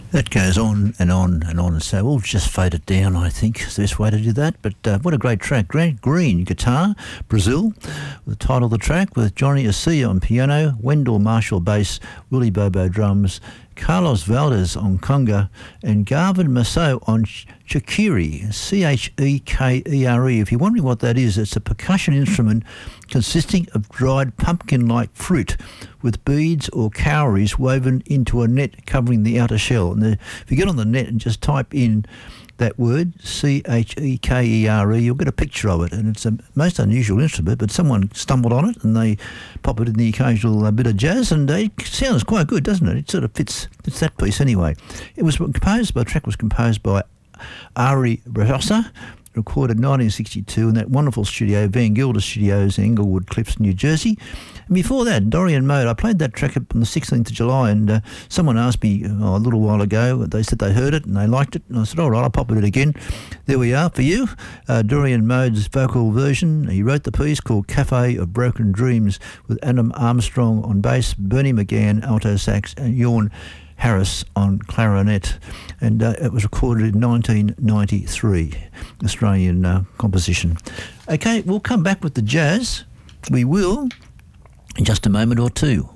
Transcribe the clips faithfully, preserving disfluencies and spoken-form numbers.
That goes on and on and on, so we'll just fade it down, I think, is the best way to do that. But uh, what a great track. Grant Green, guitar, Brazil, the title of the track, with Johnny Assia on piano, Wendell Marshall bass, Willie Bobo drums, Carlos Valdez on conga, and Garvin Masso on chekere, C H E K E R E. If you're wondering what that is, it's a percussion instrument consisting of dried pumpkin-like fruit with beads or cowries woven into a net covering the outer shell. And the, if you get on the net and just type in that word, C H E K E R E, you'll get a picture of it. And it's a most unusual instrument, but someone stumbled on it and they pop it in the occasional uh, bit of jazz, and it sounds quite good, doesn't it? It sort of fits, fits that piece anyway. It was composed, the track was composed by Ari Rosa, recorded nineteen sixty-two in that wonderful studio, Van Gilder Studios in Englewood Cliffs, New Jersey. And before that, Dorian Mode, I played that track up on the sixteenth of July, and uh, someone asked me oh, a little while ago, they said they heard it and they liked it, and I said, all right, I'll pop it in again. There we are for you, uh, Dorian Mode's vocal version. He wrote the piece called Cafe of Broken Dreams with Adam Armstrong on bass, Bernie McGann, alto sax, and Jorn Harris on clarinet, and uh, it was recorded in nineteen ninety-three, Australian uh, composition. Okay, we'll come back with the jazz. We will in just a moment or two.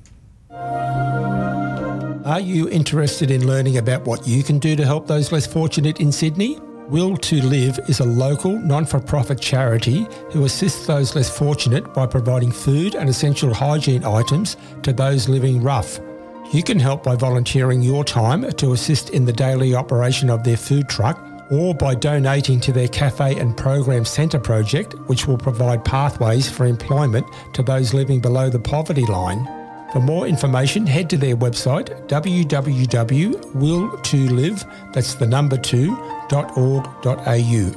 Are you interested in learning about what you can do to help those less fortunate in Sydney? Will to Live is a local, non-for-profit charity who assists those less fortunate by providing food and essential hygiene items to those living rough. You can help by volunteering your time to assist in the daily operation of their food truck, or by donating to their Cafe and Program Centre project, which will provide pathways for employment to those living below the poverty line. For more information, head to their website, w w w dot will to live, that's the number two, dot org dot a u.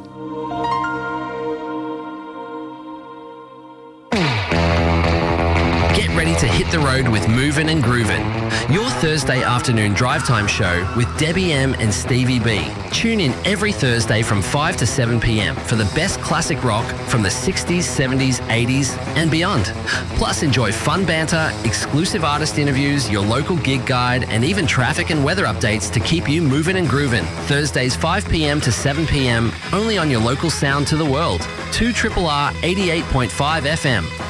Get ready to hit the road with Movin' and Groovin', your Thursday afternoon drive time show with Debbie M and Stevie B. Tune in every Thursday from five to seven p m for the best classic rock from the sixties, seventies, eighties and beyond. Plus enjoy fun banter, exclusive artist interviews, your local gig guide, and even traffic and weather updates to keep you moving and grooving. Thursdays five p m to seven p m only on your local sound to the world. two R R R eighty-eight point five F M.